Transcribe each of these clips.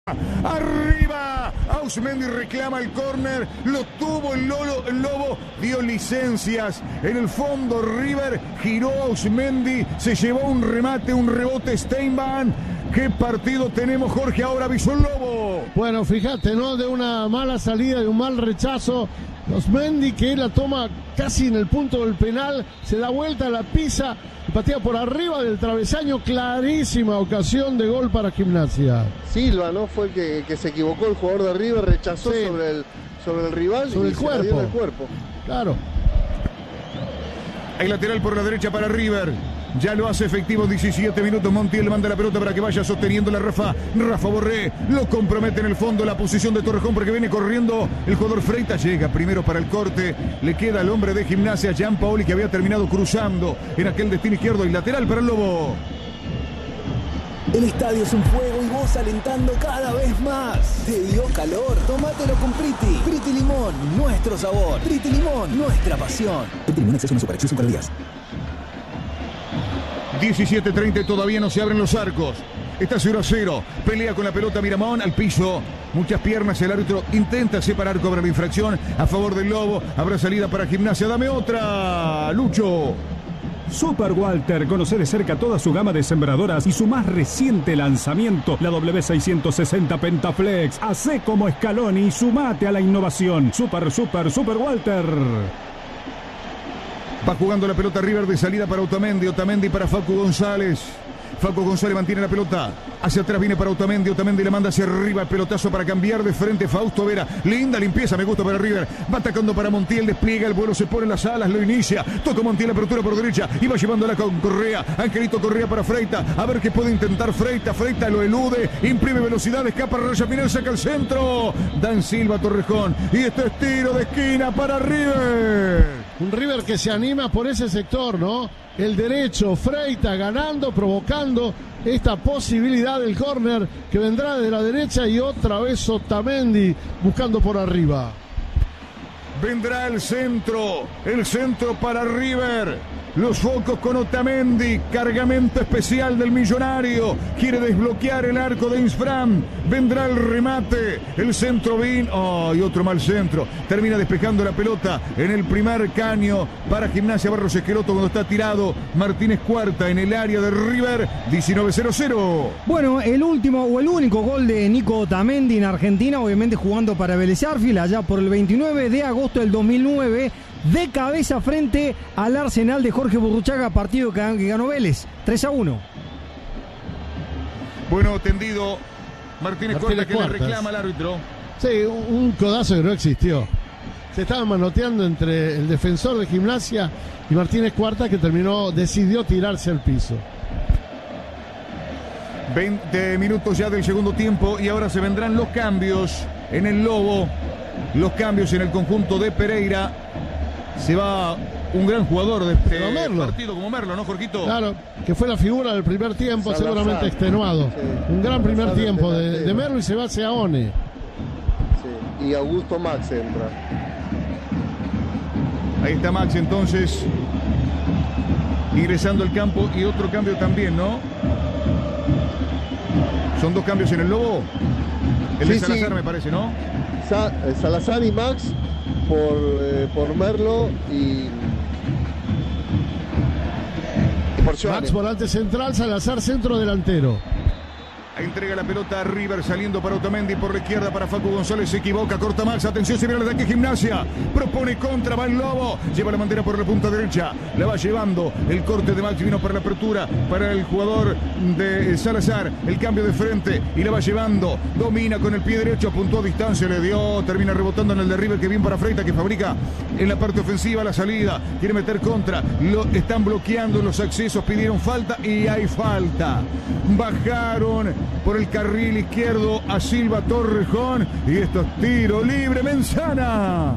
Arriba, Ausmendi reclama el córner, lo tuvo el Lobo, dio licencias en el fondo. River giró Ausmendi, se llevó un remate, un rebote Steinman. ¿Qué partido tenemos, Jorge? Ahora avisó el Lobo. Bueno, fíjate, ¿no? De una mala salida, de un mal rechazo. Ausmendi, que la toma casi en el punto del penal, se da vuelta, la pisa y patea por arriba del travesaño. Clarísima ocasión de gol para Gimnasia. Silva, ¿no? Fue el que se equivocó, el jugador de River rechazó sobre el rival, sobre y el se la dio en el cuerpo. Claro. Hay lateral por la derecha para River. Ya lo hace efectivo, 17 minutos. Montiel manda la pelota para que vaya sosteniendo la Rafa Borré. Lo compromete en el fondo la posición de Torrejón porque viene corriendo el jugador Freitas. Llega primero para el corte. Le queda al hombre de Gimnasia, Gianpaoli, que había terminado cruzando en aquel destino izquierdo. Y lateral para el Lobo. El estadio es un fuego y vos alentando cada vez más. ¿Te dio calor? Tómatelo con Priti. Priti Limón, nuestro sabor. Priti Limón, nuestra pasión. Priti Limón, exceso no supera, exceso 5 días. 17:30, todavía no se abren los arcos. Está 0-0. Pelea con la pelota Miramón al piso. Muchas piernas. El árbitro intenta separar, cobra la infracción a favor del Lobo. Habrá salida para Gimnasia. Dame otra, Lucho. Super Walter, conoce de cerca toda su gama de sembradoras y su más reciente lanzamiento, la W660 Pentaflex. Hacé como Scaloni y sumate a la innovación. Super Walter. Va jugando la pelota River, de salida para Otamendi para Facu González. Facu González mantiene la pelota. Hacia atrás viene para Otamendi le manda hacia arriba el pelotazo para cambiar de frente. Fausto Vera, linda limpieza, me gusta para River. Va atacando para Montiel, despliega el vuelo, se pone en las alas, lo inicia. Toca Montiel, apertura por derecha y va llevándola con Correa. Angelito Correa para Freitas. A ver qué puede intentar Freitas. Freitas lo elude, imprime velocidad, escapa raya final, saca el centro. Dan Silva, Torrejón. Y este es tiro de esquina para River. Un River que se anima por ese sector, ¿no? El derecho, Freitas ganando, provocando esta posibilidad del córner que vendrá de la derecha y otra vez Otamendi buscando por arriba. Vendrá el centro para River. Los focos con Otamendi, cargamento especial del millonario, quiere desbloquear el arco de Insfram, vendrá el remate, el centro y otro mal centro, termina despejando la pelota en el primer caño para Gimnasia. Barros Esqueloto cuando está tirado, Martínez Cuarta en el área de River, 19-0. Bueno, el último o el único gol de Nico Otamendi en Argentina, obviamente jugando para Vélez Sarsfield allá por el 29 de agosto del 2009, de cabeza frente al Arsenal de Jorge Burruchaga, partido que ganó Vélez, 3-1. Bueno, tendido Martínez Cuarta que le reclama al árbitro. Sí, un codazo que no existió. Se estaban manoteando entre el defensor de Gimnasia y Martínez Cuarta, que decidió tirarse al piso. 20 minutos ya del segundo tiempo y ahora se vendrán los cambios en el Lobo. Los cambios en el conjunto de Pereira. Se va un gran jugador de este partido como Merlo, ¿no, Jorgito? Claro, que fue la figura del primer tiempo, Salazar, seguramente extenuado. Sí. Un gran primer tiempo de Merlo y se va hacia One. Sí. Y Augusto Max entra. Ahí está Max entonces ingresando al campo y otro cambio también, ¿no? Son dos cambios en el Lobo. El de Salazar me parece, ¿no? Salazar y Max por Merlo y por Joane. Max volante central, Salazar centro delantero. Entrega la pelota a River saliendo para Otamendi por la izquierda para Facu González, se equivoca, corta Max, atención, se viene el ataque Gimnasia, propone contra, va el Lobo, lleva la bandera por la punta derecha, la va llevando, el corte de Max vino para la apertura, para el jugador de Salazar, el cambio de frente y la va llevando, domina con el pie derecho, apuntó a distancia, le dio, termina rebotando en el de River, que bien para Freitas, que fabrica en la parte ofensiva la salida, quiere meter contra, lo están bloqueando los accesos, pidieron falta y hay falta, bajaron por el carril izquierdo a Silva, Torrejón y esto es tiro libre, Menzana.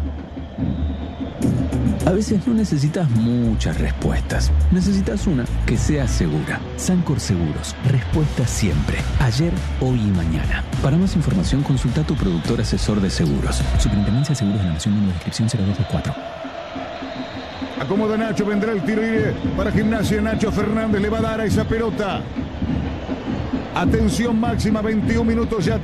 A veces no necesitas muchas respuestas, necesitas una que sea segura. Sancor Seguros, respuesta siempre, ayer, hoy y mañana. Para más información consulta a tu productor asesor de seguros. Superintendencia de Seguros de la Nación, número de inscripción 0224. Acomoda Nacho, vendrá el tiro libre para Gimnasia. Nacho Fernández le va a dar a esa pelota. Atención máxima, 21 minutos ya.